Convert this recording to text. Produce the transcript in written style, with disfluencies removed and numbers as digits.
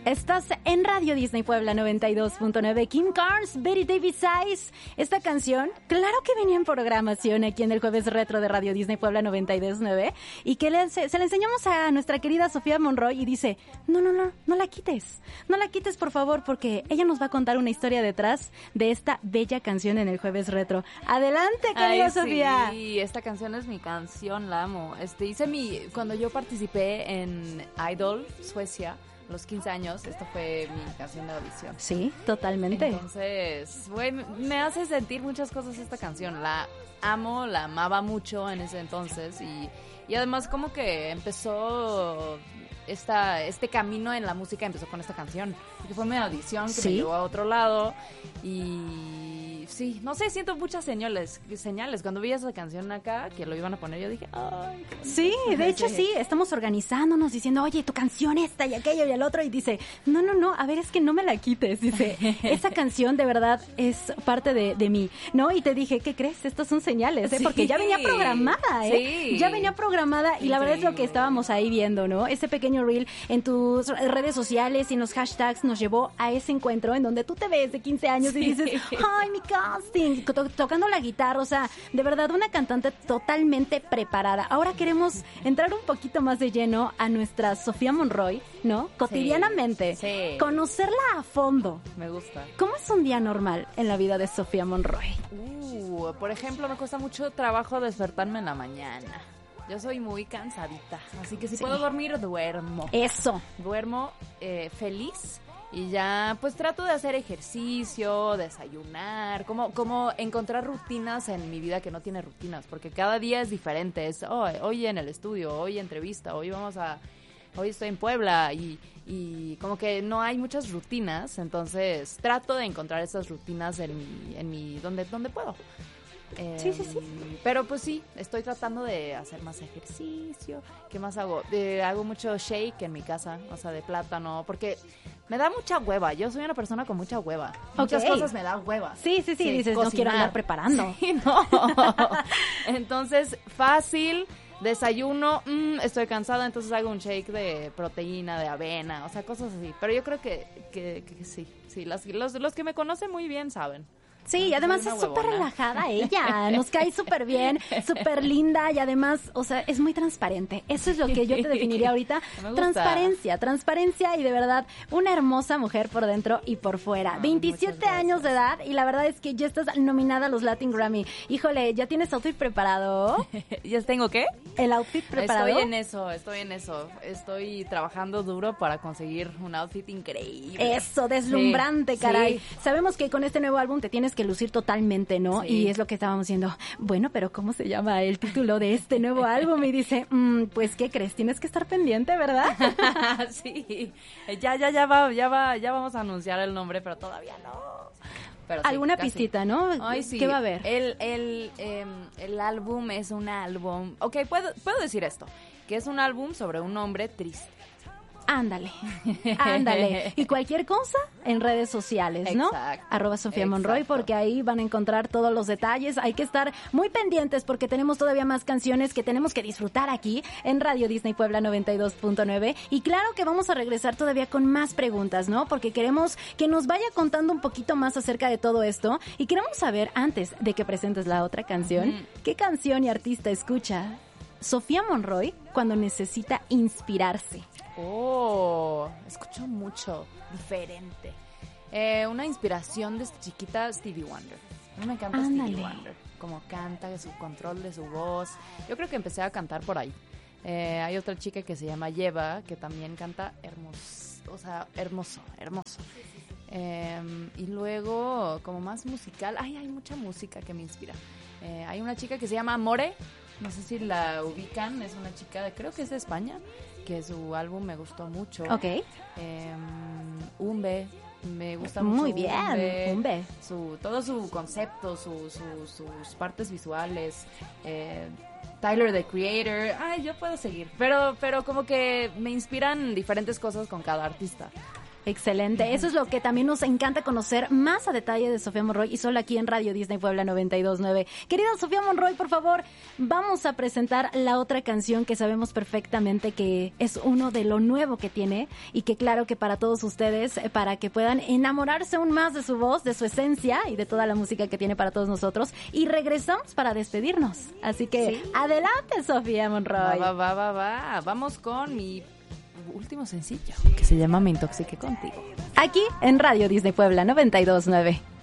Estás en Radio Disney Puebla 92.9. Kim Carnes, Betty Davis Eyes. Esta canción, claro que venía en programación aquí en el Jueves Retro de Radio Disney Puebla 92.9 y que se la enseñamos a nuestra querida Sofía Monroy y dice, no la quites. No la quites, por favor, porque ella nos va a contar una historia detrás de esta bella canción en el Jueves Retro. Adelante, querida Sofía. Sí, esta canción es mi canción, la amo. Cuando yo participé en Idol, Suecia, los 15 años, esta fue mi canción de audición. Sí, totalmente. Entonces, me hace sentir muchas cosas esta canción. La amo, la amaba mucho en ese entonces y además como que empezó este camino en la música, empezó con esta canción. Porque fue mi audición que me llevó a otro lado y sí, no sé, siento muchas señales. Cuando vi esa canción acá, que lo iban a poner, yo dije, ay, qué bonito. Sí, de hecho sí, estamos organizándonos diciendo, oye, tu canción esta y aquello y el otro, y dice, no, a ver, es que no me la quites, dice, esa canción de verdad es parte de mí, ¿no? Y te dije, ¿qué crees? Estas son señales, ¿eh? Porque ya venía programada, ¿eh? Sí. Ya venía programada y la verdad es lo que estábamos ahí viendo, ¿no? Ese pequeño reel en tus redes sociales y en los hashtags nos llevó a ese encuentro en donde tú te ves de 15 años y dices, ay, mi casting, tocando la guitarra, o sea, de verdad una cantante totalmente preparada. Ahora queremos entrar un poquito más de lleno a nuestra Sofía Monroy, ¿no? Cotidianamente, conocerla a fondo. Me gusta. ¿Cómo es un día normal en la vida de Sofía Monroy? Por ejemplo, me cuesta mucho trabajo despertarme en la mañana. Yo soy muy cansadita, así que si puedo dormir, duermo. Eso. Duermo feliz. Y ya, pues trato de hacer ejercicio, desayunar, como encontrar rutinas en mi vida que no tiene rutinas, porque cada día es diferente. Es hoy en el estudio, hoy entrevista, hoy estoy en Puebla y como que no hay muchas rutinas, entonces trato de encontrar esas rutinas en mi donde puedo. Sí. Pero pues sí, estoy tratando de hacer más ejercicio. ¿Qué más hago? Hago mucho shake en mi casa, o sea, de plátano, porque me da mucha hueva. Yo soy una persona con mucha hueva. Muchas cosas me da hueva. Sí, dices, cocinar. No quiero andar preparando. Sí, no. Entonces, fácil, desayuno, estoy cansada, entonces hago un shake de proteína, de avena, o sea, cosas así. Pero yo creo que sí, los que me conocen muy bien saben. Sí, además es súper relajada ella, nos cae súper bien, súper linda y además, o sea, es muy transparente. Eso es lo que yo te definiría ahorita. Transparencia y de verdad una hermosa mujer por dentro y por fuera. 27 años de edad y la verdad es que ya estás nominada a los Latin Grammy. Híjole, ¿ya tienes outfit preparado? ¿Ya tengo qué? ¿El outfit preparado? Estoy en eso. Estoy trabajando duro para conseguir un outfit increíble. Eso, deslumbrante, caray. Sí. Sabemos que con este nuevo álbum te tienes que lucir totalmente, ¿no? Sí. Y es lo que estábamos diciendo. Bueno, pero ¿cómo se llama el título de este nuevo álbum? Y dice, pues, ¿qué crees? Tienes que estar pendiente, ¿verdad? Sí. Ya vamos a anunciar el nombre, pero todavía no. Pero sí, alguna pistita, ¿no? Ay, sí. ¿Qué va a haber? El álbum es un álbum... Ok, puedo decir esto, que es un álbum sobre un hombre triste. Ándale. Y cualquier cosa en redes sociales, ¿no? Exacto. @Sofía Monroy, porque ahí van a encontrar todos los detalles. Hay que estar muy pendientes porque tenemos todavía más canciones que tenemos que disfrutar aquí en Radio Disney Puebla 92.9. Y claro que vamos a regresar todavía con más preguntas, ¿no? Porque queremos que nos vaya contando un poquito más acerca de todo esto. Y queremos saber, antes de que presentes la otra canción, ¿qué canción y artista escucha Sofía Monroy cuando necesita inspirarse? Escucho mucho, diferente. Una inspiración desde chiquita, Stevie Wonder. A mí me encanta Stevie Wonder. Como canta, su control de su voz. Yo creo que empecé a cantar por ahí. Hay otra chica que se llama Yeva, que también canta hermoso. Y luego, como más musical, hay mucha música que me inspira. Hay una chica que se llama More. No sé si la ubican, es una chica, creo que es de España, que su álbum me gustó mucho. Ok. Umbe, me gusta mucho. Muy bien, Umbe. Todo su concepto, sus partes visuales. Tyler, the Creator. Yo puedo seguir. Pero como que me inspiran diferentes cosas con cada artista. Excelente. Eso es lo que también nos encanta conocer más a detalle de Sofía Monroy y solo aquí en Radio Disney Puebla 92.9. Querida Sofía Monroy, por favor, vamos a presentar la otra canción que sabemos perfectamente que es uno de lo nuevo que tiene y que claro que para todos ustedes, para que puedan enamorarse aún más de su voz, de su esencia y de toda la música que tiene para todos nosotros. Y regresamos para despedirnos. Así que adelante, Sofía Monroy. Va. Vamos con mi último sencillo, que se llama Me Intoxiqué Contigo. Aquí en Radio Disney Puebla 92.9.